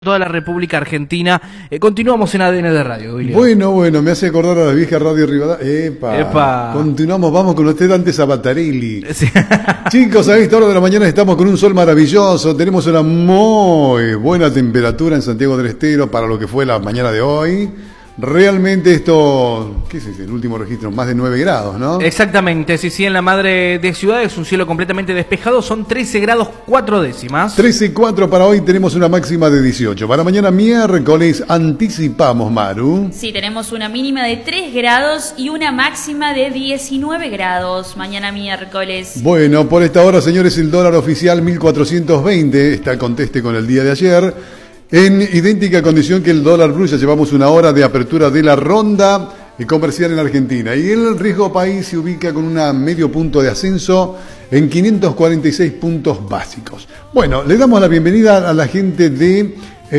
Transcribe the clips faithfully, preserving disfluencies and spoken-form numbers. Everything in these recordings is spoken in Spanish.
Toda la República Argentina. Eh, continuamos en A D N de Radio, William. Bueno, bueno, me hace acordar a la vieja Radio Rivadavia. Epa, Epa. Continuamos, vamos con usted antes a Batarelli. Sí. Chicos, a esta hora de la mañana estamos con un sol maravilloso. Tenemos una muy buena temperatura en Santiago del Estero para lo que fue la mañana de hoy. Realmente esto, ¿qué es ese? El último registro, más de nueve grados, ¿no? Exactamente, sí, sí, en la madre de ciudades, un cielo completamente despejado, son trece grados cuatro décimas. trece cuatro para hoy, tenemos una máxima de dieciocho. Para mañana miércoles anticipamos, Maru. Sí, tenemos una mínima de tres grados y una máxima de diecinueve grados mañana miércoles. Bueno, por esta hora, señores, el dólar oficial mil cuatrocientos veinte, está al conteste con el día de ayer. En idéntica condición que el dólar blue, ya llevamos una hora de apertura de la ronda comercial en Argentina. Y el riesgo país se ubica con un medio punto de ascenso en quinientos cuarenta y seis puntos básicos. Bueno, le damos la bienvenida a la gente de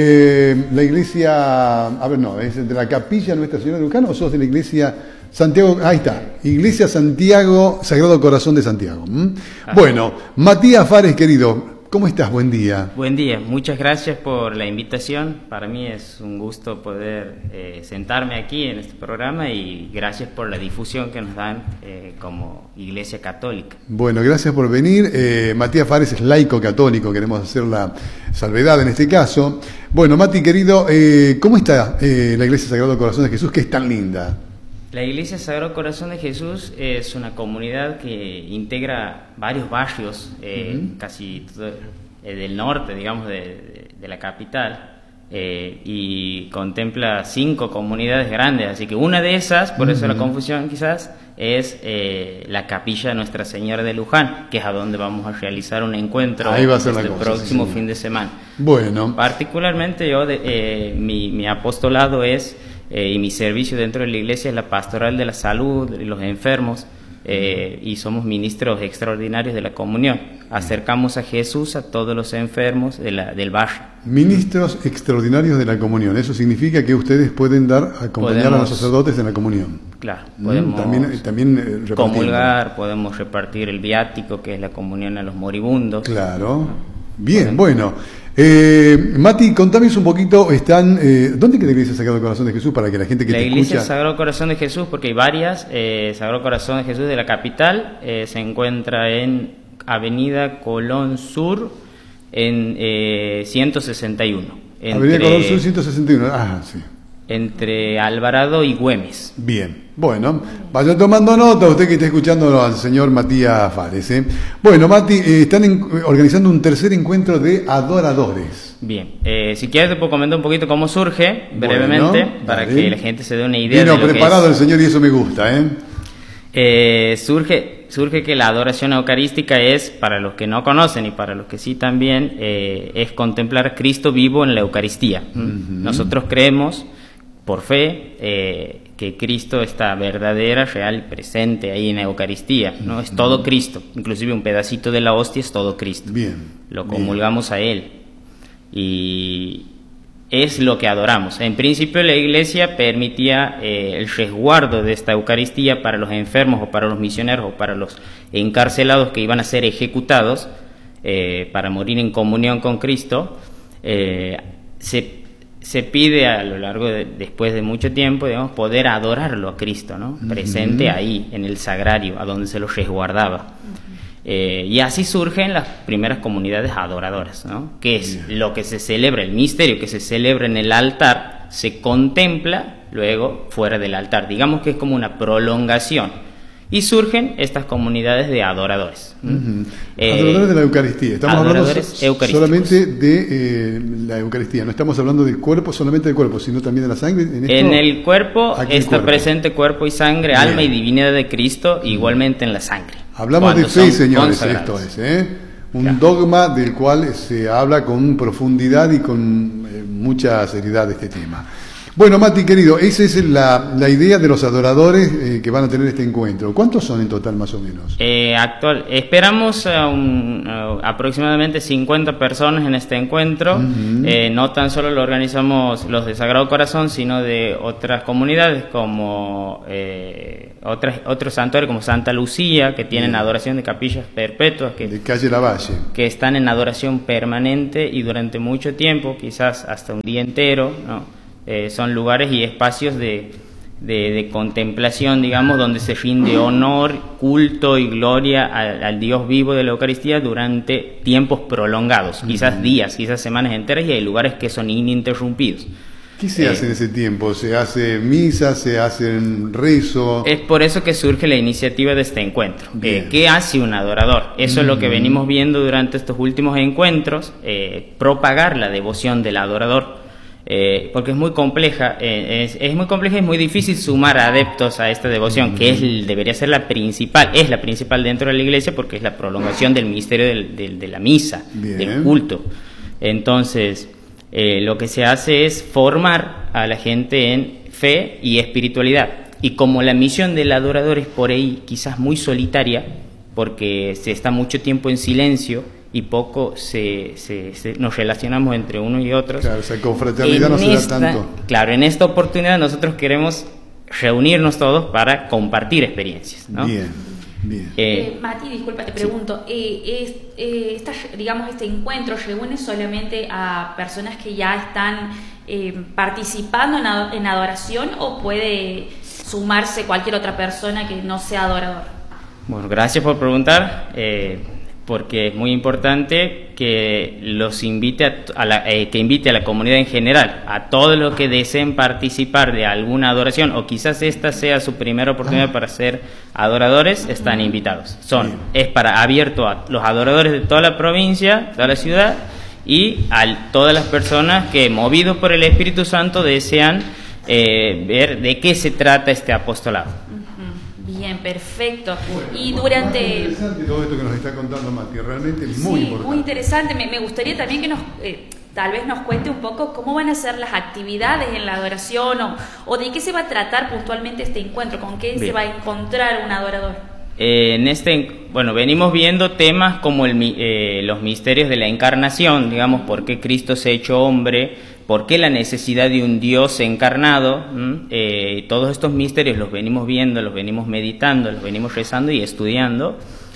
eh, la iglesia, a ver, no, es de la Capilla Nuestra Señora de Luján, o sos de la iglesia Santiago, ahí está, Iglesia Santiago, Sagrado Corazón de Santiago. ¿Mm? Bueno, Matías Fares, querido, ¿cómo estás? Buen día. Buen día, muchas gracias por la invitación. Para mí es un gusto poder eh, sentarme aquí en este programa y gracias por la difusión que nos dan eh, como Iglesia Católica. Bueno, gracias por venir. Eh, Matías Fares es laico católico, queremos hacer la salvedad en este caso. Bueno, Mati, querido, eh, ¿cómo está eh, la Iglesia Sagrado Corazón de Jesús, que es tan linda? La Iglesia Sagrado Corazón de Jesús es una comunidad que integra varios barrios, eh, uh-huh. casi todo, eh, del norte, digamos, de, de, de la capital, eh, y contempla cinco comunidades grandes, así que una de esas, por uh-huh. eso la confusión quizás, es eh, la Capilla Nuestra Señora de Luján, que es a donde vamos a realizar un encuentro Ahí va a ser este la cosa, próximo sí. fin de semana. Bueno. Particularmente yo, de, eh, mi, mi apostolado es... Eh, y mi servicio dentro de la iglesia es la pastoral de la salud, de los enfermos, eh, y somos ministros extraordinarios de la comunión. Acercamos a Jesús a todos los enfermos de la, del barrio. Ministros extraordinarios de la comunión, eso significa que ustedes pueden dar, acompañar podemos, a los sacerdotes en la comunión. Claro, podemos ¿Mm? también, también eh, comulgar, podemos repartir el viático, que es la comunión a los moribundos. Claro, bien, podemos. Bueno. Eh, Mati, contame un poquito, están, eh, ¿dónde queda la Iglesia Sagrado Corazón de Jesús para que la gente que la te Iglesia escucha... Sagrado Corazón de Jesús, porque hay varias, eh, Sagrado Corazón de Jesús de la capital, eh, se encuentra en Avenida Colón Sur, en eh, ciento sesenta y uno. Entre, Avenida Colón Sur ciento sesenta y uno, ah, sí. Entre Alvarado y Güemes. Bien, bueno, vaya tomando nota usted que está escuchando al señor Matías Fares. ¿eh? Bueno, Mati, eh, están en, organizando un tercer encuentro de adoradores. Bien, eh, si quieres te puedo comentar un poquito cómo surge, brevemente, bueno, para que la gente se dé una idea. Vino de lo preparado que es. El señor y eso me gusta, ¿eh? Eh, surge, surge que la adoración eucarística es, para los que no conocen y para los que sí también, eh, es contemplar a Cristo vivo en la Eucaristía. ¿Mm? Uh-huh. Nosotros creemos, por fe, eh, que Cristo está verdadera, real, presente ahí en la Eucaristía, ¿no? Es todo Cristo, inclusive un pedacito de la hostia es todo Cristo. Bien. Lo comulgamos bien. a Él y es lo que adoramos. En principio la Iglesia permitía eh, el resguardo de esta Eucaristía para los enfermos o para los misioneros o para los encarcelados que iban a ser ejecutados eh, para morir en comunión con Cristo. Eh, se Se pide a lo largo de, después de mucho tiempo, digamos, poder adorarlo a Cristo, ¿no? Uh-huh. Presente ahí, en el sagrario, a donde se lo resguardaba. Uh-huh. Eh, y así surgen las primeras comunidades adoradoras, ¿no? Que es yeah. lo que se celebra, el misterio que se celebra en el altar, se contempla luego fuera del altar. Digamos que es como una prolongación. Y surgen estas comunidades de adoradores. Uh-huh. Eh, adoradores de la Eucaristía. Estamos hablando so- solamente de eh, la Eucaristía. No estamos hablando del cuerpo, solamente del cuerpo, sino también de la sangre. En, esto, en el cuerpo está cuerpo. presente cuerpo y sangre, Bien. alma y divinidad de Cristo, igualmente en la sangre. Hablamos de fe, señores, esto es, ¿eh? Un claro. dogma del cual se habla con profundidad y con eh, mucha seriedad de este tema. Bueno, Mati, querido, esa es la, la idea de los adoradores eh, que van a tener este encuentro. ¿Cuántos son en total, más o menos? Eh, actual, esperamos a un, a aproximadamente cincuenta personas en este encuentro. Uh-huh. eh, no tan solo lo organizamos los de Sagrado Corazón, sino de otras comunidades como eh, otras, otros santuarios como Santa Lucía, que tienen Bien. adoración de capillas perpetuas, que, de calle Lavalle, que están en adoración permanente y durante mucho tiempo, quizás hasta un día entero, ¿no? Eh, son lugares y espacios de, de, de contemplación, digamos, donde se rinde honor, culto y gloria al, al Dios vivo de la Eucaristía durante tiempos prolongados, quizás uh-huh. días, quizás semanas enteras, y hay lugares que son ininterrumpidos. ¿Qué se eh, hace en ese tiempo? ¿Se hace misa? ¿Se hacen rezo? Es por eso que surge la iniciativa de este encuentro. Eh, ¿Qué hace un adorador? Eso uh-huh. es lo que venimos viendo durante estos últimos encuentros, eh, propagar la devoción del adorador. Eh, porque es muy compleja, eh, es, es muy compleja y es muy difícil sumar adeptos a esta devoción, que es debería ser la principal, es la principal dentro de la iglesia, porque es la prolongación del misterio del, del, de la misa, Bien. del culto. Entonces, eh, lo que se hace es formar a la gente en fe y espiritualidad. Y como la misión del adorador es por ahí quizás muy solitaria, porque se está mucho tiempo en silencio, y poco se, se, se nos relacionamos entre unos y otros. Claro, esa confraternidad no se da tanto. Claro, en esta oportunidad nosotros queremos reunirnos todos para compartir experiencias, ¿no? Bien, bien. Eh, eh, Mati, disculpa, te pregunto, sí. eh, es, eh, esta, digamos, este encuentro reúne solamente a personas que ya están eh, participando en, ad- en adoración, o puede sumarse cualquier otra persona que no sea adorador? Bueno, gracias por preguntar. Eh, porque es muy importante que los invite a, a la, eh, que invite a la comunidad en general, a todos los que deseen participar de alguna adoración, o quizás esta sea su primera oportunidad ah. para ser adoradores, están invitados. Son, es para abierto a los adoradores de toda la provincia, toda la ciudad, y a todas las personas que, movidos por el Espíritu Santo, desean eh, ver de qué se trata este apostolado. Bien, perfecto. Bueno, y bueno, durante... Muy interesante todo esto que nos está contando Mati, realmente muy sí, importante. muy interesante. Me, me gustaría también que nos, eh, tal vez nos cuente un poco cómo van a ser las actividades en la adoración, o, o de qué se va a tratar puntualmente este encuentro, con qué Bien. se va a encontrar un adorador. Eh, en este, bueno, venimos viendo temas como el, eh, los misterios de la encarnación, digamos, por qué Cristo se ha hecho hombre, por qué la necesidad de un Dios encarnado. Eh, todos estos misterios los venimos viendo, los venimos meditando, los venimos rezando y estudiando.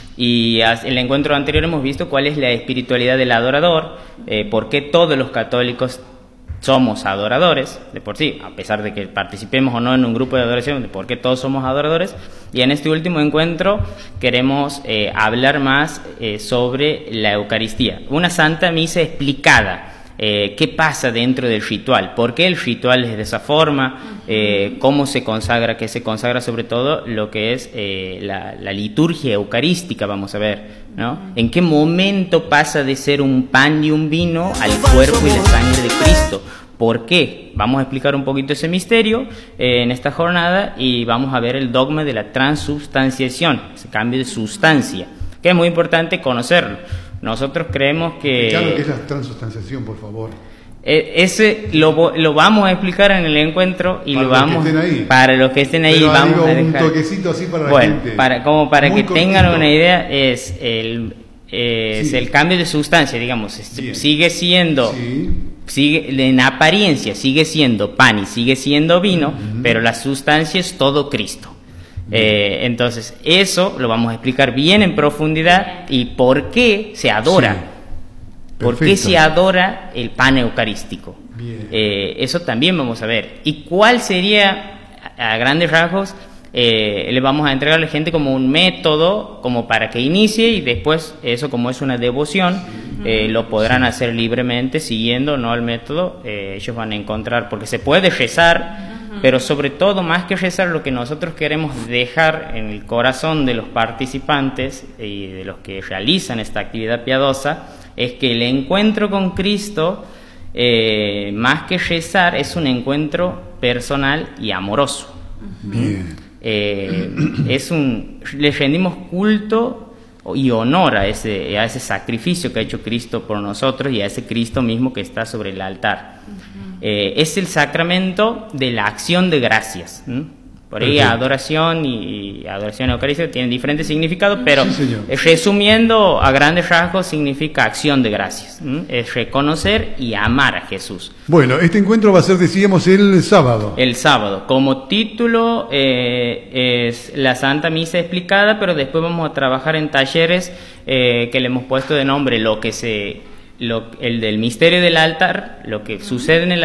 Y en el encuentro anterior hemos visto cuál es la espiritualidad del adorador, eh, por qué todos los católicos somos adoradores, de por sí, a pesar de que participemos o no en un grupo de adoración, de por qué todos somos adoradores. Y en este último encuentro queremos eh, hablar más eh, sobre la Eucaristía, una Santa Misa explicada. Eh, ¿Qué pasa dentro del ritual? ¿Por qué el ritual es de esa forma? Eh, ¿Cómo se consagra? ¿Qué se consagra? Sobre todo lo que es eh, la, la liturgia eucarística, vamos a ver, ¿no? ¿En qué momento pasa de ser un pan y un vino al cuerpo y la sangre de Cristo? ¿Por qué? Vamos a explicar un poquito ese misterio eh, en esta jornada, y vamos a ver el dogma de la transubstanciación, ese cambio de sustancia, que es muy importante conocerlo. Nosotros creemos que... Claro, ¿qué es la transubstanciación, por favor? Eh, ese lo, lo vamos a explicar en el encuentro, y para lo vamos... Los que estén ahí. Para los que estén ahí. Pero vamos digo, a dejar... un toquecito así para bueno, la gente. Para, como para Muy que cortito. tengan una idea, es el, eh, sí. es el cambio de sustancia, digamos. Bien. Sigue siendo... Sí. Sigue, en apariencia sigue siendo pan y sigue siendo vino, uh-huh. pero la sustancia es todo Cristo. Eh, entonces eso lo vamos a explicar bien en profundidad, y por qué se adora, sí. por qué se adora el pan eucarístico. Eh, eso también vamos a ver. Y cuál sería, a, a grandes rasgos, eh, le vamos a entregar a la gente como un método, como para que inicie, y después eso, como es una devoción, eh, lo podrán sí. hacer libremente siguiendo no el método. Eh, ellos van a encontrar, porque se puede rezar, pero sobre todo, más que rezar, lo que nosotros queremos dejar en el corazón de los participantes y de los que realizan esta actividad piadosa es que el encuentro con Cristo, eh, más que rezar, es un encuentro personal y amoroso. Bien. Eh, es un, le rendimos culto y honor a ese, a ese sacrificio que ha hecho Cristo por nosotros y a ese Cristo mismo que está sobre el altar. Uh-huh. Eh, es el sacramento de la acción de gracias. ¿Mm? Por ahí Perfecto. adoración y, y adoración eucarística tienen diferentes significados, pero sí, resumiendo a grandes rasgos significa acción de gracias. ¿Mm? Es reconocer y amar a Jesús. Bueno, este encuentro va a ser, decíamos, el sábado. El sábado. Como título eh, es la Santa Misa explicada, pero después vamos a trabajar en talleres eh, que le hemos puesto de nombre lo que se, lo, el del misterio del altar, lo que sucede en el